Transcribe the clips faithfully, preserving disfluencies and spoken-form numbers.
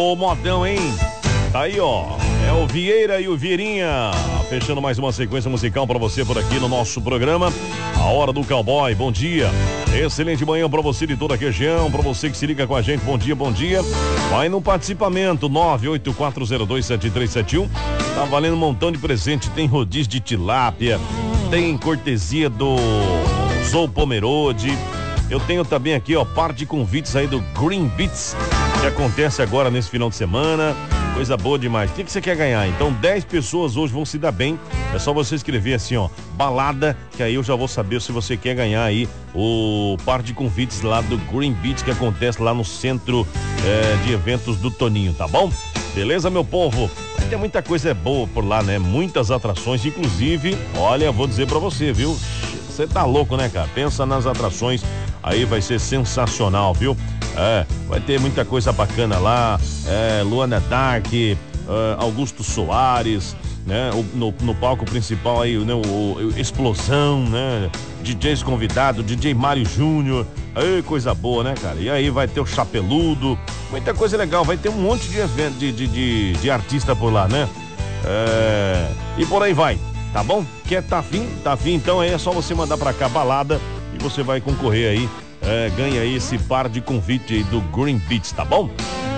Ô, modão, hein? Tá aí, ó. É o Vieira e o Vieirinha. Fechando mais uma sequência musical pra você por aqui no nosso programa. A Hora do Cowboy. Bom dia. Excelente manhã pra você de toda a região. Pra você que se liga com a gente. Bom dia, bom dia. Vai no participamento nove oito quatro zero dois sete três sete um. Tá valendo um montão de presente. Tem rodízio de tilápia. Tem cortesia do Zou Pomerode. Eu tenho também aqui, ó, par de convites aí do Green Beats, que acontece agora nesse final de semana. Coisa boa demais. O que, que você quer ganhar? Então, dez pessoas hoje vão se dar bem. É só você escrever assim, ó, balada, que aí eu já vou saber se você quer ganhar aí o par de convites lá do Green Beats, que acontece lá no centro é, de eventos do Toninho, tá bom? Beleza, meu povo? Vai ter muita coisa boa por lá, né? Muitas atrações, inclusive, olha, vou dizer pra você, viu? Você tá louco, né, cara? Pensa nas atrações, aí vai ser sensacional, viu? É, vai ter muita coisa bacana lá, é, Luana Dark, é, Augusto Soares, né? O, no, no palco principal aí, né? O, o Explosão, né? D Js convidados, D J Mário Júnior, aí coisa boa, né, cara? E aí vai ter o Chapeludo, muita coisa legal, vai ter um monte de evento, de, de, de, de artista por lá, né? É, e por aí vai, tá bom? Quer tá afim? Tá afim, então aí é só você mandar pra cá balada e você vai concorrer aí. É, ganha aí esse par de convite aí do Green Beats, tá bom?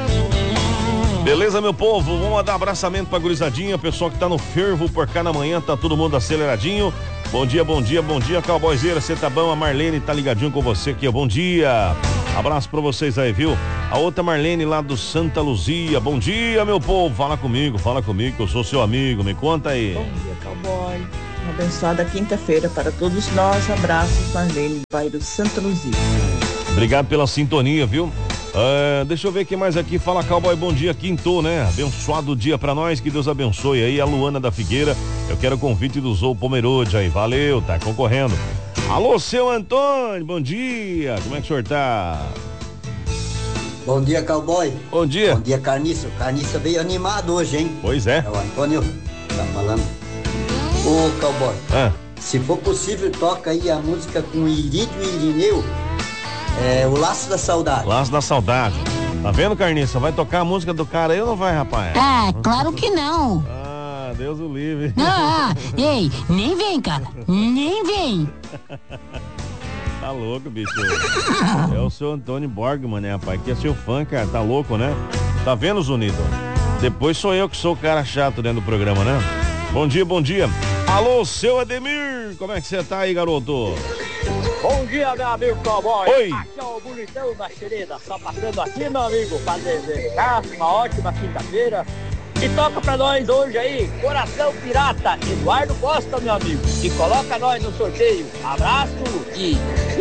Beleza, meu povo? Vamos mandar um abraçamento pra gurizadinha, pessoal que tá no fervo por cá na manhã, tá todo mundo aceleradinho. Bom dia, bom dia, bom dia, cowboyzeira, você tá bom? A Marlene tá ligadinho com você aqui, bom dia. Abraço pra vocês aí, viu? A outra Marlene lá do Santa Luzia, bom dia, meu povo, fala comigo, fala comigo que eu sou seu amigo, me conta aí. Bom dia, cowboy. Uma abençoada quinta-feira para todos nós. Abraços, Marlene, bairro Santa Luzia. Obrigado pela sintonia, viu? Uh, deixa eu ver quem mais aqui. Fala, cowboy, bom dia, quintou, né? Abençoado dia pra nós, que Deus abençoe aí. A Luana da Figueira, eu quero o convite do Zou Pomerode aí, valeu, tá concorrendo. Alô, seu Antônio, bom dia, como é que o senhor tá? Bom dia, cowboy. Bom dia. Bom dia, Carniça. O Carniça veio animado hoje, hein? Pois é. É o Antônio tá falando. Ô, cowboy, ah. se for possível, toca aí a música com Irídio e Irineu, é o Laço da Saudade. Laço da Saudade. Tá vendo, Carniça? Vai tocar a música do cara aí ou não vai, rapaz? Ah, claro que não. Ah, Deus o livre. Ah, ei, nem vem, cara, nem vem. Tá louco, bicho. É o seu Antônio Borgman, né, rapaz? Que é seu fã, cara, tá louco, né? Tá vendo, Zunido? Depois sou eu que sou o cara chato dentro do programa, né? Bom dia, bom dia. Alô, seu Ademir, como é que você tá aí, garoto? Bom dia, meu amigo cowboy. Oi. Aqui é o bonitão da Xereda, só passando aqui, meu amigo, pra desejar uma ótima quinta-feira. E toca pra nós hoje aí, Coração Pirata, Eduardo Costa, meu amigo. E coloca nós no sorteio. Abraço e...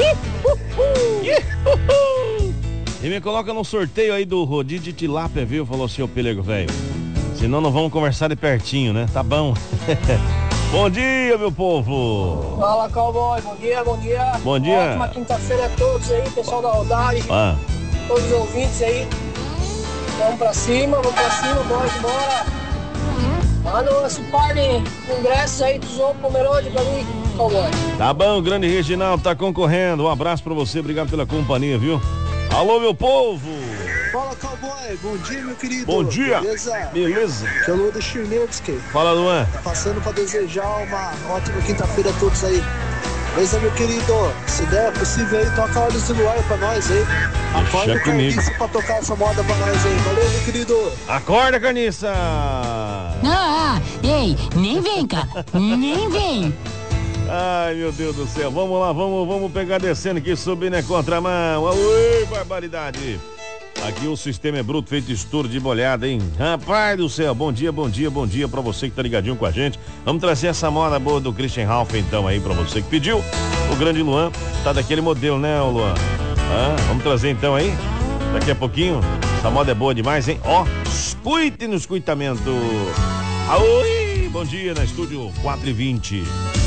E me coloca no sorteio aí do rodízio de tilápia, viu? Falou seu pelego, velho. Senão não vamos conversar de pertinho, né? Tá bom. Bom dia, meu povo. Fala, cowboy. Bom dia, bom dia. Bom dia. Ótima quinta-feira a todos aí, pessoal da rodagem. Ah. Todos os ouvintes aí. Vamos pra cima, vamos pra cima, bora, bora. Manda esse par de ingressos aí do Zou Pomerode pra mim, cowboy. Tá bom, o grande Reginaldo tá concorrendo. Um abraço pra você, obrigado pela companhia, viu? Alô, meu povo. Fala, cowboy, bom dia, meu querido. Bom dia. Beleza? Beleza. Que é o Luan da Chirnevski. Fala, Luan. Passando pra desejar uma ótima quinta-feira a todos aí. Beleza, meu querido? Se der possível aí, toca a Ordem do Luar pra nós aí. Acorda o Carniça pra tocar essa moda pra nós aí. Valeu, meu querido. Acorda, Carniça. Ah, ei, nem vem, cara, nem vem. Ai, meu Deus do céu. Vamos lá, vamos, vamos pegar descendo aqui, subindo na contramão. Ui, barbaridade. Aqui o sistema é bruto, feito estouro de bolhada, hein? Rapaz do céu, bom dia, bom dia, bom dia pra você que tá ligadinho com a gente. Vamos trazer essa moda boa do Christian Ralph então aí pra você que pediu. O grande Luan tá daquele modelo, né, Luan? Ah, vamos trazer então aí, daqui a pouquinho. Essa moda é boa demais, hein? Ó, escute no escutamento. Oi, bom dia, na estúdio quatro e vinte.